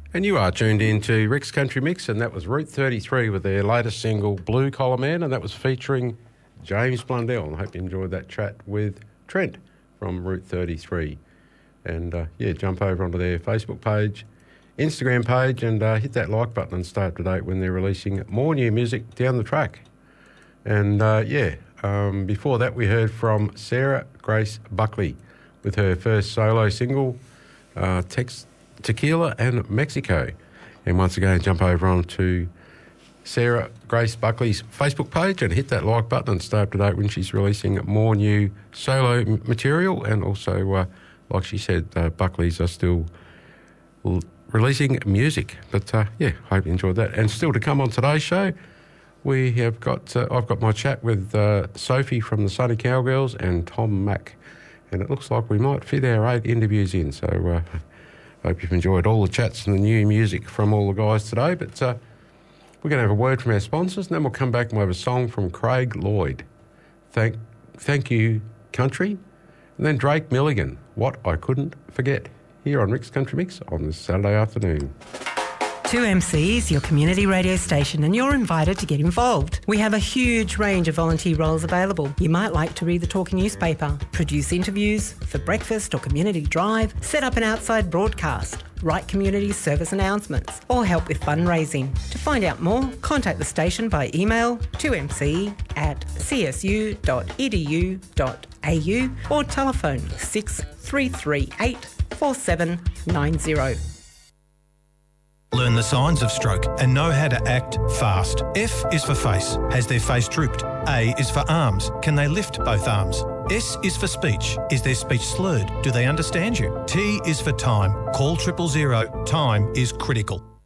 And you are tuned in to Rick's Country Mix, and that was Route 33 with their latest single, Blue Collar Man, and that was featuring James Blundell. I hope you enjoyed that chat with Trent from Route 33. And, jump over onto their Facebook page, Instagram page, and hit that like button and stay up to date when they're releasing more new music down the track. And, before that we heard from Sarah Grace Buckley with her first solo single, Tequila and Mexico. And once again, jump over onto Sarah Grace Buckley's Facebook page and hit that like button and stay up to date when she's releasing more new solo material. And also, like she said, Buckley's are still releasing music. But, hope you enjoyed that. And still to come on today's show, we have got, I've got my chat with Sophie from the Sunny Cowgirls and Tom Mack. And it looks like we might fit our 8 interviews in. So, hope you've enjoyed all the chats and the new music from all the guys today. But we're going to have a word from our sponsors, and then we'll come back and we'll have a song from Craig Lloyd, Thank You Country, and then Drake Milligan, What I Couldn't Forget, here on Rick's Country Mix on this Saturday afternoon. 2MC is your community radio station and you're invited to get involved. We have a huge range of volunteer roles available. You might like to read the talking newspaper, produce interviews for breakfast or community drive, set up an outside broadcast, write community service announcements, or help with fundraising. To find out more, contact the station by email 2mc@csu.edu.au or telephone 6338 4790. Learn the signs of stroke and know how to act fast. F is for face. Has their face drooped? A is for arms. Can they lift both arms? S is for speech. Is their speech slurred? Do they understand you? T is for time. Call 000. Time is critical.